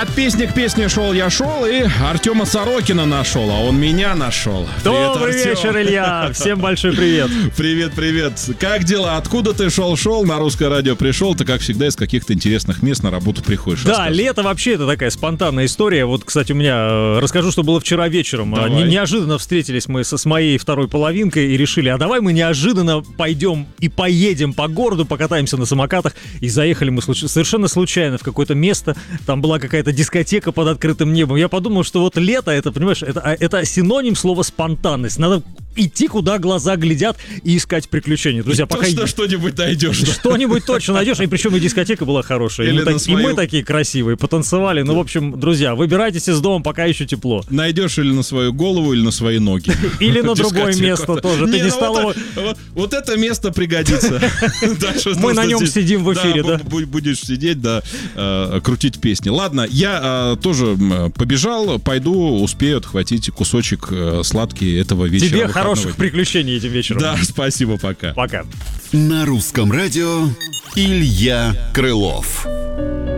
От песни к песне шел я шел и Артема Сорокина нашел, а он меня нашел. Добрый вечер, Илья! Всем большой привет! Привет. Как дела? Откуда ты шел? На Русское радио пришел. Ты, как всегда, из каких-то интересных мест на работу приходишь. Да, лето вообще это такая спонтанная история. Вот, кстати, у меня расскажу, что было вчера вечером. Неожиданно встретились мы с моей второй половинкой и решили, а давай мы неожиданно пойдем и поедем по городу, покатаемся на самокатах. И заехали мы совершенно случайно в какое-то место. Там была какая-то дискотека под открытым небом. Я подумал, что вот лето, это, понимаешь, это синоним слова спонтанность. Надо идти, куда глаза глядят, и искать приключения. Друзья, пока... Точно что-нибудь найдешь. Что-нибудь точно найдешь. И причем и дискотека была хорошая. И мы такие красивые, потанцевали. Ну, в общем, друзья, выбирайтесь из дома, пока еще тепло. Найдешь или на свою голову, или на свои ноги. Или на другое место тоже. Ты не стал его... Вот это место пригодится. Мы на нем сидим в эфире, да? Будешь сидеть, да, крутить песни. Ладно, я тоже побежал, пойду, успею отхватить кусочек сладкий этого вечера. Тебе хороших приключений этим вечером. Да, спасибо, пока. Пока. На Русском радио Илья Крылов.